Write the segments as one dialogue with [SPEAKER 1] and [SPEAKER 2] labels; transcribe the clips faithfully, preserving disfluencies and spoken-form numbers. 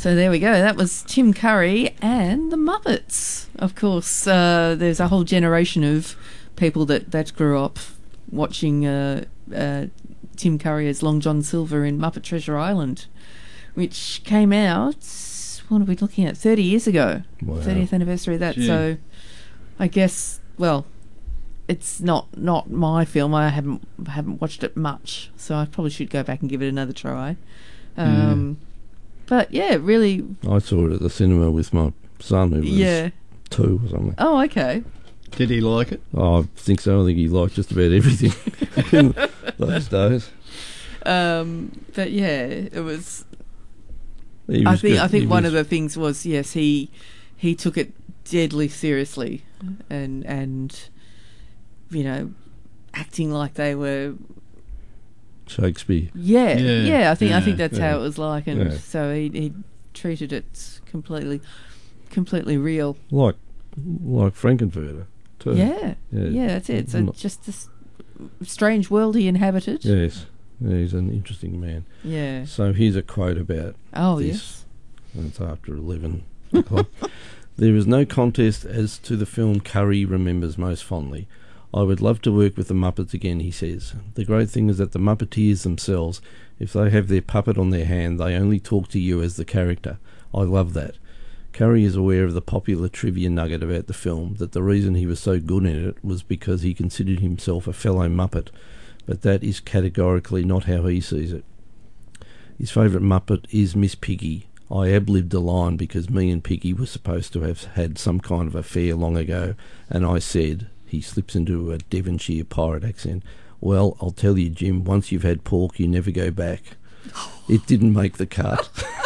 [SPEAKER 1] So there we go. That was Tim Curry and the Muppets. Of course, uh, there's a whole generation of people that, that grew up watching uh, uh, Tim Curry as Long John Silver in Muppet Treasure Island, which came out, what are we looking at, thirty years ago.
[SPEAKER 2] Wow.
[SPEAKER 1] thirtieth anniversary of that.
[SPEAKER 3] Gee.
[SPEAKER 1] So I guess, well, it's not, not my film. I haven't haven't watched it much, so I probably should go back and give it another try. Um,
[SPEAKER 3] Yeah.
[SPEAKER 1] But yeah, really,
[SPEAKER 2] I saw it at the cinema with my son, who was
[SPEAKER 1] yeah.
[SPEAKER 2] two or something.
[SPEAKER 1] Oh, okay.
[SPEAKER 3] Did he like it?
[SPEAKER 2] Oh, I think so. I think he liked just about everything in those days.
[SPEAKER 1] Um, but yeah, it was.
[SPEAKER 2] He
[SPEAKER 1] I
[SPEAKER 2] was
[SPEAKER 1] think
[SPEAKER 2] good.
[SPEAKER 1] I think
[SPEAKER 2] He
[SPEAKER 1] one
[SPEAKER 2] was-
[SPEAKER 1] of the things was yes, he he took it deadly seriously, and and you know, acting like they were.
[SPEAKER 2] Shakespeare.
[SPEAKER 1] Yeah,
[SPEAKER 3] Yeah,
[SPEAKER 1] yeah. I think I
[SPEAKER 3] yeah,
[SPEAKER 1] think that's
[SPEAKER 2] yeah.
[SPEAKER 1] how it was like, and
[SPEAKER 2] Yeah.
[SPEAKER 1] so he he treated it completely, completely real.
[SPEAKER 2] Like like Frankenfurter, too.
[SPEAKER 1] Yeah,
[SPEAKER 2] Yeah.
[SPEAKER 1] yeah. That's it. So
[SPEAKER 2] Not-
[SPEAKER 1] just this strange world he inhabited.
[SPEAKER 2] Yes. Yeah, he's an interesting man.
[SPEAKER 1] Yeah.
[SPEAKER 2] So here's a quote about
[SPEAKER 1] Oh
[SPEAKER 2] this.
[SPEAKER 1] yes.
[SPEAKER 2] And it's after eleven o'clock. There is no contest as to the film Curry remembers most fondly. I would love to work with the Muppets again, he says. The great thing is that the Muppeteers themselves, if they have their puppet on their hand, they only talk to you as the character. I love that. Curry is aware of the popular trivia nugget about the film, that the reason he was so good in it was because he considered himself a fellow Muppet, but that is categorically not how he sees it. His favourite Muppet is Miss Piggy. I ad-libbed a line because me and Piggy were supposed to have had some kind of affair long ago, and I said, he slips into a Devonshire pirate accent, well, I'll tell you, Jim, once you've had pork, you never go back. It didn't make the cut.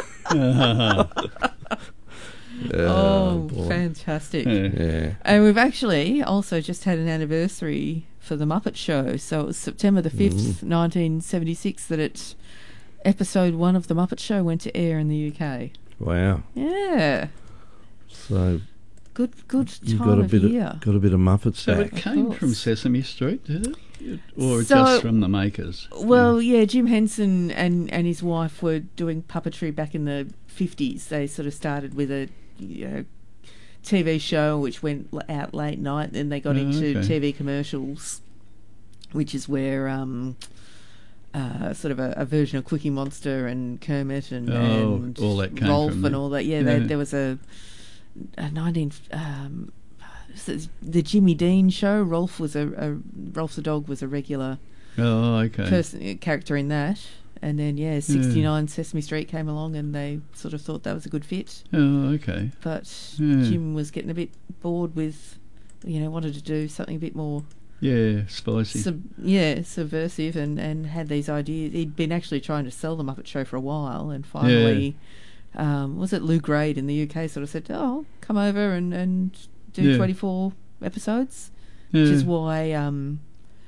[SPEAKER 1] Oh,
[SPEAKER 2] boy.
[SPEAKER 1] fantastic.
[SPEAKER 3] Yeah.
[SPEAKER 2] Yeah.
[SPEAKER 1] And we've actually also just had an anniversary for the Muppet Show. So it was September the fifth, nineteen seventy-six, that it episode one of the Muppet Show went to air in the U K.
[SPEAKER 2] Wow.
[SPEAKER 1] Yeah.
[SPEAKER 2] So
[SPEAKER 1] Good good
[SPEAKER 2] you
[SPEAKER 1] time
[SPEAKER 2] got a
[SPEAKER 1] of
[SPEAKER 2] bit
[SPEAKER 1] year.
[SPEAKER 2] of got a bit of Muppets
[SPEAKER 3] So
[SPEAKER 2] back.
[SPEAKER 3] it came
[SPEAKER 1] course.
[SPEAKER 3] from Sesame Street, did it? It- Or
[SPEAKER 1] So-
[SPEAKER 3] just from the makers?
[SPEAKER 1] Well, yeah, Jim Henson and, and his wife were doing puppetry back in the fifties. They sort of started with a you know, T V show which went l- out late night, then they got
[SPEAKER 3] Oh,
[SPEAKER 1] into
[SPEAKER 3] okay.
[SPEAKER 1] T V commercials, which is where um, uh, sort of a, a version of Cookie Monster and Kermit and,
[SPEAKER 3] Oh,
[SPEAKER 1] and
[SPEAKER 3] all that came
[SPEAKER 1] Rolf
[SPEAKER 3] from
[SPEAKER 1] and
[SPEAKER 3] there.
[SPEAKER 1] all that. Yeah, They,
[SPEAKER 3] Yeah.
[SPEAKER 1] there was a, a nineteen... Um, the Jimmy Dean show. Rolf was a, a Rolf the dog was a regular
[SPEAKER 3] Oh, okay.
[SPEAKER 1] person character in that, and then yeah, sixty-nine Sesame Street came along, and they sort of thought that was a good fit.
[SPEAKER 3] Oh, okay.
[SPEAKER 1] But
[SPEAKER 3] Yeah.
[SPEAKER 1] Jim was getting a bit bored with, you know, wanted to do something a bit more,
[SPEAKER 3] Yeah, spicy.
[SPEAKER 1] sub, yeah, subversive, and and had these ideas. He'd been actually trying to sell the Muppet Show for a while, and finally, um, was it Lou Grade in the U K sort of said, "Oh, come over and and do
[SPEAKER 3] Yeah.
[SPEAKER 1] twenty-four episodes,"
[SPEAKER 3] yeah.
[SPEAKER 1] which is why um,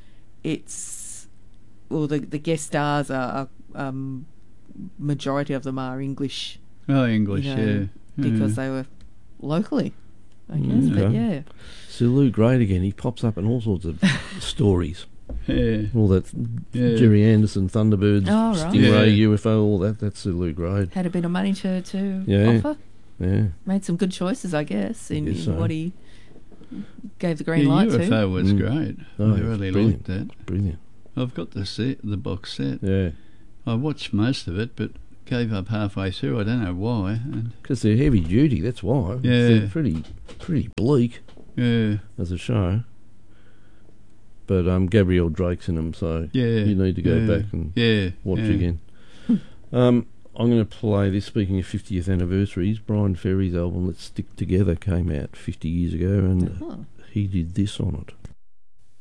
[SPEAKER 1] it's well the the guest stars are, are um, majority of them are English
[SPEAKER 3] Oh, English,
[SPEAKER 1] you know,
[SPEAKER 3] yeah.
[SPEAKER 1] because
[SPEAKER 3] yeah.
[SPEAKER 1] they were locally, I guess.
[SPEAKER 2] Mm,
[SPEAKER 1] But
[SPEAKER 2] okay.
[SPEAKER 1] yeah,
[SPEAKER 2] So Lou Grade again, he pops up in all sorts of stories.
[SPEAKER 3] Yeah.
[SPEAKER 2] All that
[SPEAKER 3] Yeah.
[SPEAKER 2] Jerry Anderson, Thunderbirds,
[SPEAKER 1] Oh, right.
[SPEAKER 2] Stingray,
[SPEAKER 3] Yeah.
[SPEAKER 2] U F O, all that, that's Sir Lou Grade.
[SPEAKER 1] had a bit of money to to
[SPEAKER 2] Yeah.
[SPEAKER 1] offer.
[SPEAKER 2] Yeah.
[SPEAKER 1] Made some good choices, I guess, in,
[SPEAKER 2] Guess
[SPEAKER 1] in
[SPEAKER 2] so.
[SPEAKER 1] what he gave the green
[SPEAKER 3] Yeah,
[SPEAKER 1] light
[SPEAKER 3] U F O
[SPEAKER 1] to.
[SPEAKER 3] was
[SPEAKER 2] Mm.
[SPEAKER 3] great.
[SPEAKER 2] Oh,
[SPEAKER 3] I
[SPEAKER 2] it's
[SPEAKER 3] really
[SPEAKER 2] brilliant.
[SPEAKER 3] liked that.
[SPEAKER 2] Brilliant.
[SPEAKER 3] I've got the set, the box set.
[SPEAKER 2] Yeah.
[SPEAKER 3] I watched most of it, but gave up halfway through. I don't know why. And
[SPEAKER 2] Because they're heavy duty, that's why.
[SPEAKER 3] Yeah.
[SPEAKER 2] They're pretty, pretty bleak
[SPEAKER 3] yeah,
[SPEAKER 2] as a show. But um, Gabrielle Drake's in them, so
[SPEAKER 3] yeah,
[SPEAKER 2] you need to go
[SPEAKER 3] yeah,
[SPEAKER 2] back and
[SPEAKER 3] yeah,
[SPEAKER 2] watch
[SPEAKER 3] yeah.
[SPEAKER 2] again. um, I'm going to play this. Speaking of fiftieth anniversaries, Brian Ferry's album "Let's Stick Together" came out fifty years ago, and
[SPEAKER 1] Oh.
[SPEAKER 2] he did this on it.